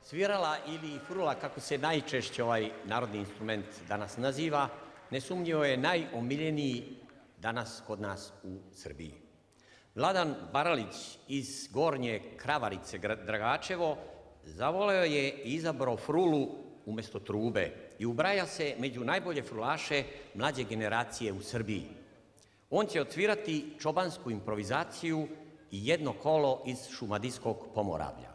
Svirala ili frula, kako se najčešće ovaj narodni instrument danas naziva, nesumnjivo je najomiljeniji danas kod nas u Srbiji. Vladan Baralić iz Gornje Kravarice, Dragačevo, zavoleo je i izabrao frulu umjesto trube i ubraja se među najbolje frulaše mlađe generacije u Srbiji. On će odsvirati čobansku improvizaciju i jedno kolo iz Šumadijskog Pomoravlja.